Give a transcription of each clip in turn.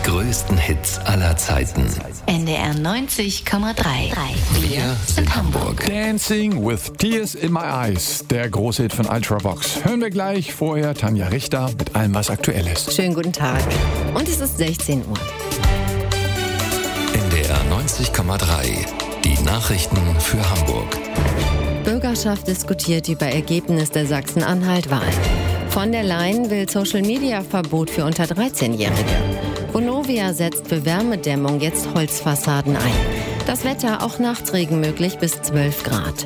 größten Hits aller Zeiten. NDR 90,3. Wir sind Hamburg. Dancing with Tears in My Eyes, der große Hit von Ultravox. Hören wir gleich. Vorher Tanja Richter mit allem, was aktuell ist. Schönen guten Tag. Und es ist 16 Uhr. NDR 90,3. Die Nachrichten für Hamburg. Bürgerschaft diskutiert über Ergebnis der Sachsen-Anhalt-Wahl. Von der Leyen will Social-Media-Verbot für unter 13-Jährige. Vonovia setzt für Wärmedämmung jetzt Holzfassaden ein. Das Wetter auch nachts Regen möglich bis 12 Grad.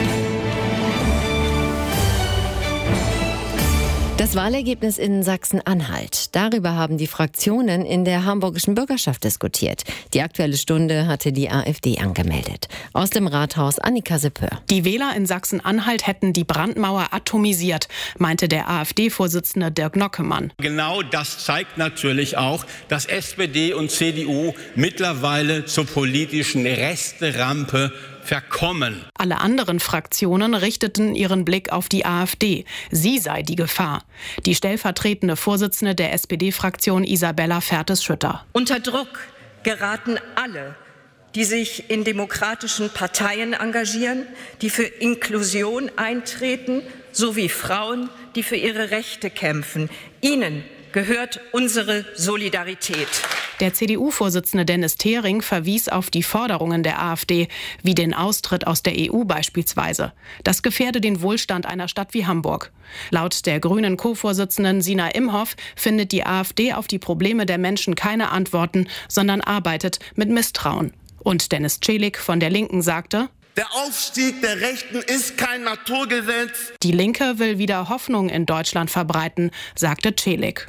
Das Wahlergebnis in Sachsen-Anhalt. Darüber haben die Fraktionen in der hamburgischen Bürgerschaft diskutiert. Die Aktuelle Stunde hatte die AfD angemeldet. Aus dem Rathaus Annika Sippör. Die Wähler in Sachsen-Anhalt hätten die Brandmauer atomisiert, meinte der AfD-Vorsitzende Dirk Nockemann. Genau das zeigt natürlich auch, dass SPD und CDU mittlerweile zur politischen Resterampe verkommen. Alle anderen Fraktionen richteten ihren Blick auf die AfD. Sie sei die Gefahr. Die stellvertretende Vorsitzende der SPD-Fraktion Isabella Fertes-Schütter. Unter Druck geraten alle, die sich in demokratischen Parteien engagieren, die für Inklusion eintreten, sowie Frauen, die für ihre Rechte kämpfen. Ihnen gehört unsere Solidarität. Der CDU-Vorsitzende Dennis Thering verwies auf die Forderungen der AfD, wie den Austritt aus der EU beispielsweise. Das gefährde den Wohlstand einer Stadt wie Hamburg. Laut der grünen Co-Vorsitzenden Sina Imhoff findet die AfD auf die Probleme der Menschen keine Antworten, sondern arbeitet mit Misstrauen. Und Dennis Celik von der Linken sagte: Der Aufstieg der Rechten ist kein Naturgesetz. Die Linke will wieder Hoffnung in Deutschland verbreiten, sagte Celik.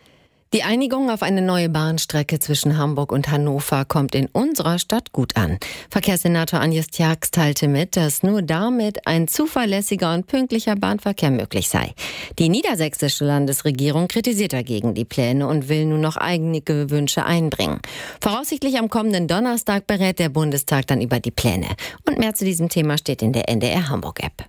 Die Einigung auf eine neue Bahnstrecke zwischen Hamburg und Hannover kommt in unserer Stadt gut an. Verkehrssenator Agnes Tjax teilte mit, dass nur damit ein zuverlässiger und pünktlicher Bahnverkehr möglich sei. Die niedersächsische Landesregierung kritisiert dagegen die Pläne und will nun noch eigene Wünsche einbringen. Voraussichtlich am kommenden Donnerstag berät der Bundestag dann über die Pläne. Und mehr zu diesem Thema steht in der NDR Hamburg-App.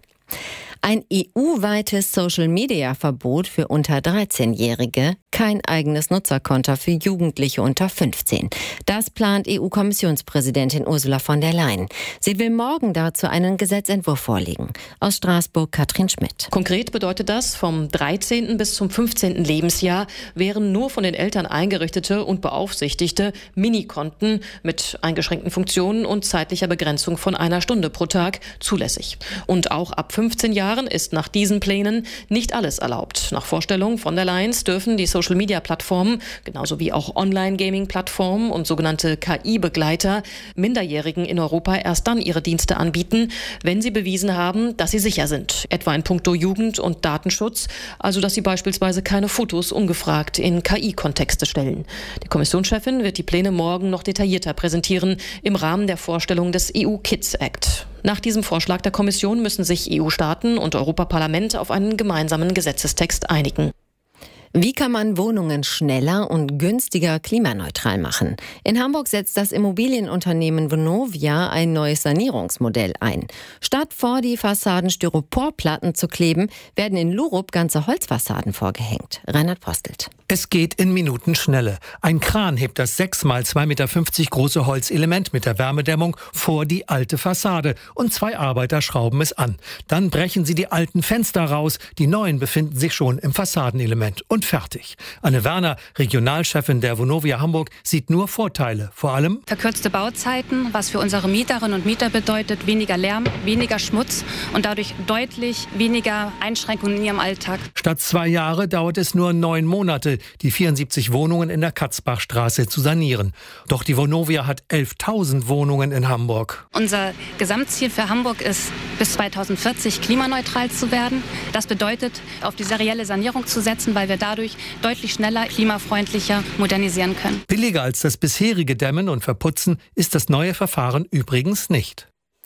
Ein EU-weites Social-Media-Verbot für unter 13-Jährige, kein eigenes Nutzerkonto für Jugendliche unter 15. Das plant EU-Kommissionspräsidentin Ursula von der Leyen. Sie will morgen dazu einen Gesetzentwurf vorlegen. Aus Straßburg Katrin Schmidt. Konkret bedeutet das, vom 13. bis zum 15. Lebensjahr wären nur von den Eltern eingerichtete und beaufsichtigte Minikonten mit eingeschränkten Funktionen und zeitlicher Begrenzung von 1 Stunde pro Tag zulässig. Und auch ab 15 Jahren ist nach diesen Plänen nicht alles erlaubt. Nach Vorstellung von der Leyen dürfen die Social-Media-Plattformen, genauso wie auch Online-Gaming-Plattformen und sogenannte KI-Begleiter, Minderjährigen in Europa erst dann ihre Dienste anbieten, wenn sie bewiesen haben, dass sie sicher sind. Etwa in puncto Jugend- und Datenschutz, also dass sie beispielsweise keine Fotos ungefragt in KI-Kontexte stellen. Die Kommissionschefin wird die Pläne morgen noch detaillierter präsentieren im Rahmen der Vorstellung des EU-Kids-Act. Nach diesem Vorschlag der Kommission müssen sich EU-Staaten und Europaparlament auf einen gemeinsamen Gesetzestext einigen. Wie kann man Wohnungen schneller und günstiger klimaneutral machen? In Hamburg setzt das Immobilienunternehmen Vonovia ein neues Sanierungsmodell ein. Statt vor die Fassaden Styroporplatten zu kleben, werden in Lurup ganze Holzfassaden vorgehängt. Reinhard Postelt. Es geht in Minutenschnelle. Ein Kran hebt das 6 x 2,50 Meter große Holzelement mit der Wärmedämmung vor die alte Fassade und 2 Arbeiter schrauben es an. Dann brechen sie die alten Fenster raus, die neuen befinden sich schon im Fassadenelement und fertig. Anne Werner, Regionalchefin der Vonovia Hamburg, sieht nur Vorteile, vor allem verkürzte Bauzeiten, was für unsere Mieterinnen und Mieter bedeutet, weniger Lärm, weniger Schmutz und dadurch deutlich weniger Einschränkungen in ihrem Alltag. Statt 2 Jahre dauert es nur 9 Monate, die 74 Wohnungen in der Katzbachstraße zu sanieren. Doch die Vonovia hat 11.000 Wohnungen in Hamburg. Unser Gesamtziel für Hamburg ist, bis 2040 klimaneutral zu werden. Das bedeutet, auf die serielle Sanierung zu setzen, weil wir dadurch deutlich schneller, klimafreundlicher modernisieren können. Billiger als das bisherige Dämmen und Verputzen ist das neue Verfahren übrigens nicht.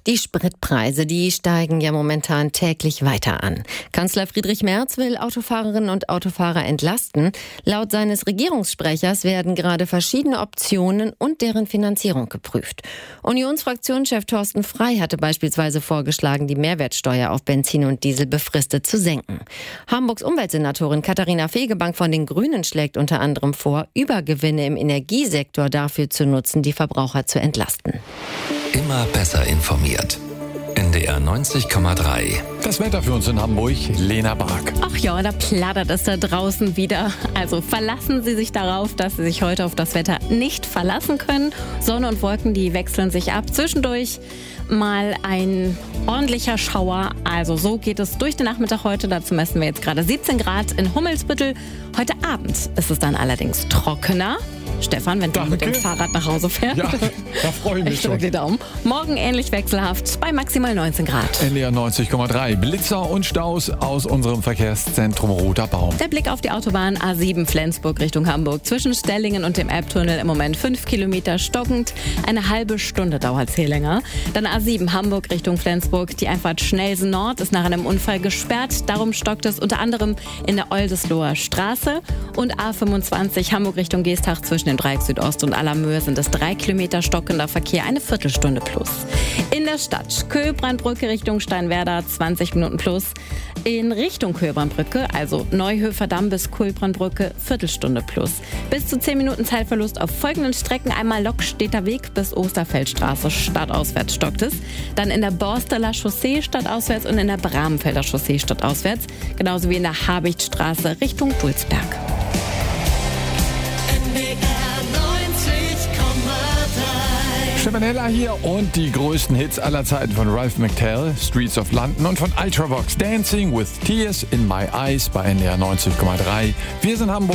Die Spritpreise, die steigen ja momentan täglich weiter an. Kanzler Friedrich Merz will Autofahrerinnen und Autofahrer entlasten. Laut seines Regierungssprechers werden gerade verschiedene Optionen und deren Finanzierung geprüft. Unionsfraktionschef Thorsten Frey hatte beispielsweise vorgeschlagen, die Mehrwertsteuer auf Benzin und Diesel befristet zu senken. Hamburgs Umweltsenatorin Katharina Fegebank von den Grünen schlägt unter anderem vor, Übergewinne im Energiesektor dafür zu nutzen, die Verbraucher zu entlasten. Immer besser informiert. NDR 90,3. Das Wetter für uns in Hamburg, Lena Bark. Ach ja, da plattert es da draußen wieder. Also verlassen Sie sich darauf, dass Sie sich heute auf das Wetter nicht verlassen können. Sonne und Wolken, die wechseln sich ab. Zwischendurch mal ein ordentlicher Schauer. Also so geht es durch den Nachmittag heute. Dazu messen wir jetzt gerade 17 Grad in Hummelsbüttel. Heute Abend ist es dann allerdings trockener. Stefan, wenn du mit dem Fahrrad nach Hause fährst. Ja, da freue ich mich schon. Die Daumen. Morgen ähnlich wechselhaft bei maximal 19 Grad. NDR 90,3. Blitzer und Staus aus unserem Verkehrszentrum Roter Baum. Der Blick auf die Autobahn A7 Flensburg Richtung Hamburg. Zwischen Stellingen und dem Elbtunnel im Moment 5 Kilometer stockend. Eine halbe Stunde dauert es hier länger. Dann A7 Hamburg Richtung Flensburg. Die Einfahrt Schnelsen Nord ist nach einem Unfall gesperrt. Darum stockt es unter anderem in der Oldesloher Straße. Und A25 Hamburg Richtung Geestach zwischen dem Dreieck Südost und Allermöhe sind es 3 Kilometer stockender Verkehr, eine Viertelstunde plus. In der Stadt Köhlbrandbrücke Richtung Steinwerder 20 Minuten plus. In Richtung Köhlbrandbrücke, also Neuhöfer Damm bis Köhlbrandbrücke, Viertelstunde plus. Bis zu 10 Minuten Zeitverlust auf folgenden Strecken. Einmal Lokstedter Weg bis Osterfeldstraße stadtauswärts stockt es. Dann in der Borsteler Chaussee stadtauswärts und in der Bramfelder Chaussee stadtauswärts. Genauso wie in der Habichtstraße Richtung Dulsberg. Stefanella hier und die größten Hits aller Zeiten von Ralph McTell, Streets of London und von Ultravox, Dancing with Tears in My Eyes bei NDR 90,3. Wir sind Hamburg.